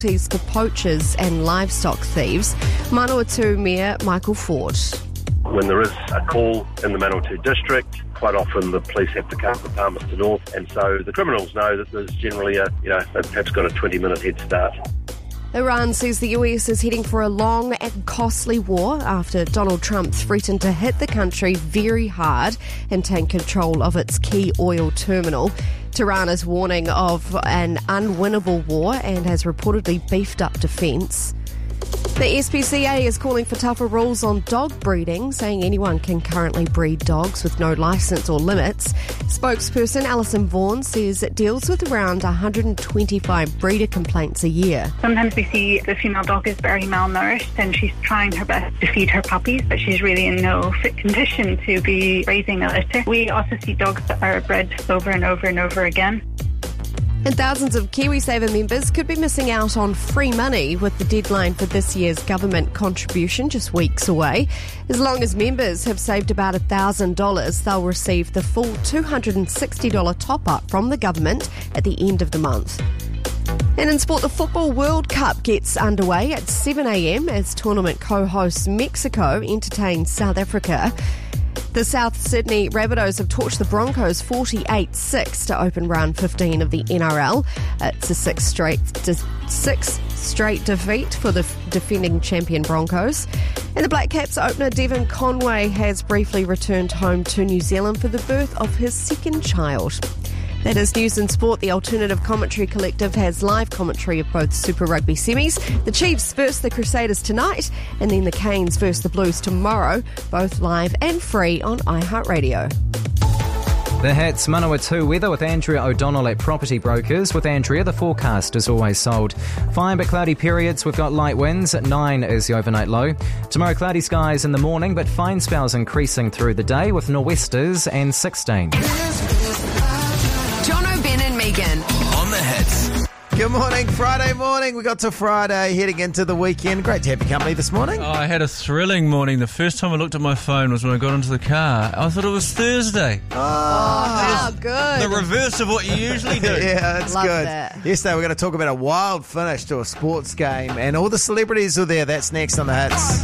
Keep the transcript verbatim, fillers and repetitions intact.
for poachers and livestock thieves. Manawatu Mayor Michael Ford. When there is a call in the Manawatu district, quite often the police have to come to Palmerston North, and so the criminals know that there's generally a, you know, they've perhaps got a twenty minute head start. Iran says the U S is heading for a long and costly war after Donald Trump threatened to hit the country very hard and take control of its key oil terminal. Tehran is warning of an unwinnable war and has reportedly beefed up defence. The S P C A is calling for tougher rules on dog breeding, saying anyone can currently breed dogs with no licence or limits. Spokesperson Alison Vaughan says it deals with around one hundred twenty-five breeder complaints a year. Sometimes we see the female dog is very malnourished and she's trying her best to feed her puppies, but she's really in no fit condition to be raising a litter. We also see dogs that are bred over and over and over again. And thousands of KiwiSaver members could be missing out on free money with the deadline for this year's government contribution just weeks away. As long as members have saved about one thousand dollars, they'll receive the full two hundred sixty dollars top-up from the government at the end of the month. And in sport, the Football World Cup gets underway at seven a m as tournament co-hosts Mexico entertain South Africa. The South Sydney Rabbitohs have torched the Broncos forty-eight six to open round fifteen of the N R L. It's a six straight, six straight defeat for the defending champion Broncos. And the Black Caps opener Devon Conway has briefly returned home to New Zealand for the birth of his second child. That is News and Sport. The Alternative Commentary Collective has live commentary of both Super Rugby semis. The Chiefs versus the Crusaders tonight, and then the Canes versus the Blues tomorrow, both live and free on iHeartRadio. The Hats Manawatu weather with Andrea O'Donnell at Property Brokers. With Andrea, the forecast is always sold. Fine but cloudy periods. We've got light winds. At nine is the overnight low. Tomorrow, cloudy skies in the morning, but fine spells increasing through the day with nor'westers and sixteen. Jono, Ben and Megan. On the Hits. Good morning, Friday morning. We got to Friday, heading into the weekend. Great to have your company this morning. Oh, I had a thrilling morning. The first time I looked at my phone was when I got into the car. I thought it was Thursday. Oh, Oh, good. The reverse of what you usually do. yeah, that's Love good. that. Yesterday, we're going to talk about a wild finish to a sports game, and all the celebrities are there. That's next on the Hits.